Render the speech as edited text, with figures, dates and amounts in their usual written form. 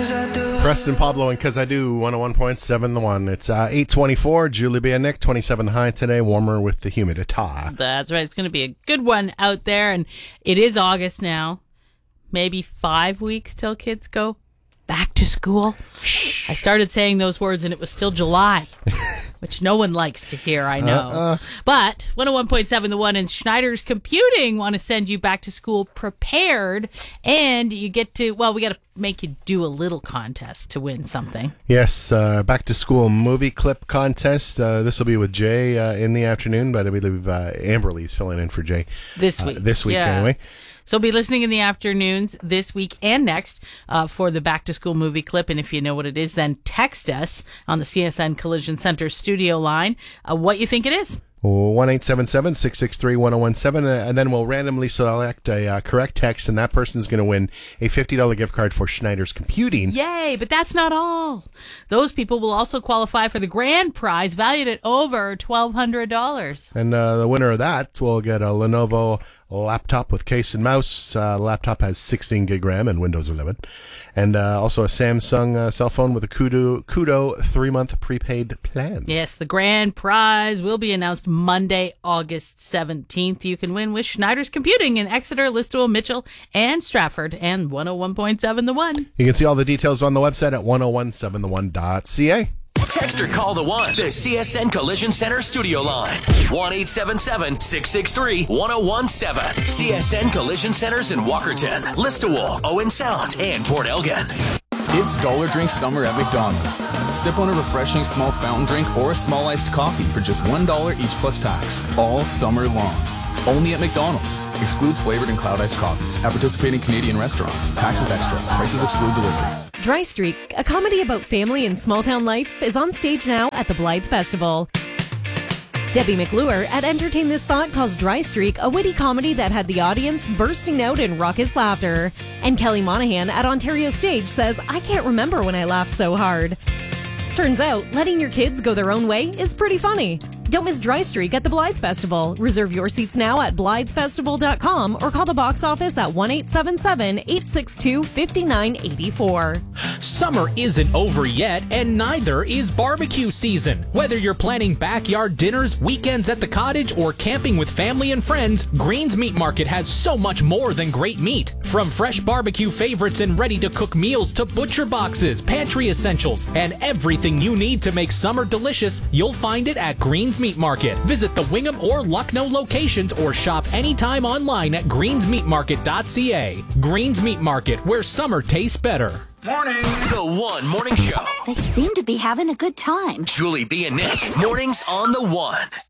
Preston Pablo and 'Cause I Do, 101.7 The One. It's 8:24. Julie B and Nick, 27 high today, warmer with the humidity. That's right. It's going to be a good one out there, and it is August now. Maybe 5 weeks till kids go back to school. I started saying those words, and it was still July, which no one likes to hear, I know. But 101.7 The One and Schneider's Computing want to send you back to school prepared, and you get to, well, we got to make you do a little contest to win something. Yes, back to school movie clip contest. This will be with Jay in the afternoon, but I believe Amberly's filling in for Jay this week. Anyway. So be listening in the afternoons this week and next for the back to school movie clip. And if you know what it is, then text us on the CSN Collision Center studio line what you think it is. 1-877-663-1017, and then we'll randomly select a correct text, and that person's going to win a $50 gift card for Schneider's Computing. Yay, but that's not all. Those people will also qualify for the grand prize valued at over $1,200. And the winner of that will get a Lenovo laptop with case and mouse. The laptop has 16 gig RAM and Windows 11. And also a Samsung cell phone with a Kudo 3-month prepaid plan. Yes, the grand prize will be announced Monday, August 17th. You can win with Schneider's Computing in Exeter, Listowel, Mitchell, and Stratford, and 101.7 The One. You can see all the details on the website at 1017thone.ca. Text or call the One, the CSN Collision Center studio line. 1-877-663-1017. CSN Collision Centers in Walkerton, Listowel, Owen Sound, and Port Elgin. It's Dollar Drink Summer at McDonald's. Sip on a refreshing small fountain drink or a small iced coffee for just $1 each plus tax, all summer long. Only at McDonald's. Excludes flavored and cloud iced coffees. At participating Canadian restaurants. Taxes extra. Prices exclude delivery. Dry Streak, a comedy about family and small-town life, is on stage now at the Blythe Festival. Debbie McClure at Entertain This Thought calls Dry Streak a witty comedy that had the audience bursting out in raucous laughter. And Kelly Monahan at Ontario Stage says, I can't remember when I laughed so hard. Turns out, letting your kids go their own way is pretty funny. Don't miss Dry Streak at the Blythe Festival. Reserve your seats now at blythefestival.com or call the box office at 1-877-862-5984. Summer isn't over yet, and neither is barbecue season. Whether you're planning backyard dinners, weekends at the cottage, or camping with family and friends, Green's Meat Market has so much more than great meat. From fresh barbecue favorites and ready-to-cook meals to butcher boxes, pantry essentials, and everything you need to make summer delicious, you'll find it at Green's Meat Market. Visit the Wingham or Lucknow locations or shop anytime online at greensmeatmarket.ca. Green's Meat Market, where summer tastes better. Morning. The One Morning Show. They seem to be having a good time. Julie B and Nick. Mornings on The One.